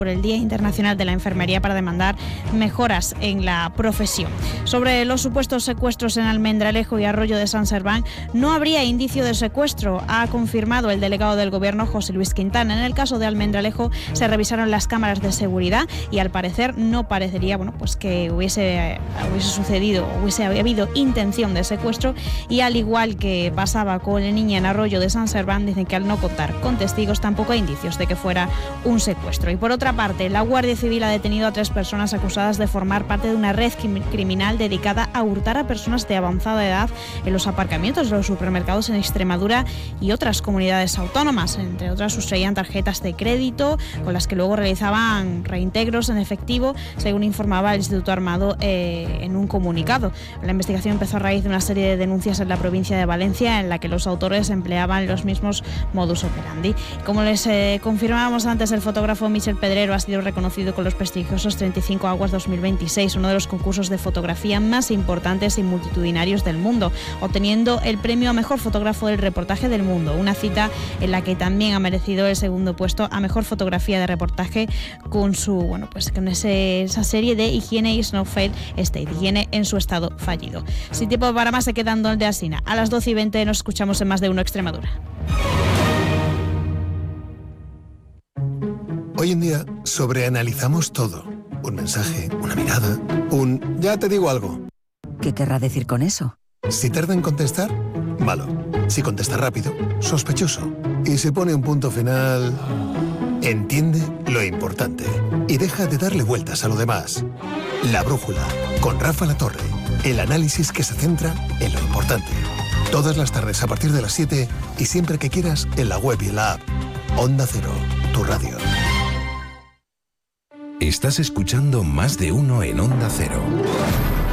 por el Día Internacional de la Enfermería para demandar mejoras en la profesión. Sobre los supuestos secuestros en Almendralejo y Arroyo de San Serván, no habría indicio de secuestro, ha confirmado el delegado del Gobierno, José Luis Quintana. En el caso de Almendralejo se revisaron las cámaras de seguridad y al parecer no parecería que hubiese sucedido, hubiese habido intención de secuestro, y al igual que pasaba con la niña en Arroyo de San Serván, dicen que al no contar con testigos tampoco hay indicios de que fuera un secuestro. Y por otra parte, la Guardia Civil ha detenido a 3 personas acusadas de formar parte de una red criminal dedicada a hurtar a personas de avanzada edad en los aparcamientos de los supermercados en Extremadura y otras comunidades autónomas. Entre otras, sustraían tarjetas de crédito con las que luego realizaban reintegros en efectivo, según informaba el Instituto Armado en un comunicado. La investigación empezó a raíz de una serie de denuncias en la provincia de Valencia en la que los autores empleaban los mismos modus operandi. Como les confirmábamos antes, el fotógrafo Michel Pedrero ha sido reconocido con los prestigiosos 35 Aguas 2026, uno de los concursos de fotografía más importantes y multitudinarios del mundo, obteniendo el premio a Mejor Fotógrafo del Reportaje del Mundo, una cita en la que también ha merecido el segundo puesto a Mejor Fotografía de Reportaje con esa serie de Higiene is no fail state, higiene en su estado fallido. Sin tiempo para más, se quedan donde Asina. A las 12:20 nos escuchamos en Más de Uno Extremadura. Hoy en día sobreanalizamos todo. Un mensaje, una mirada, ya te digo algo. ¿Qué querrá decir con eso? Si tarda en contestar, malo. Si contesta rápido, sospechoso. Y si pone un punto final, entiende lo importante y deja de darle vueltas a lo demás. La Brújula, con Rafa Latorre. El análisis que se centra en lo importante. Todas las tardes a partir de las 7 y siempre que quieras en la web y en la app. Onda Cero, tu radio. Estás escuchando Más de Uno en Onda Cero.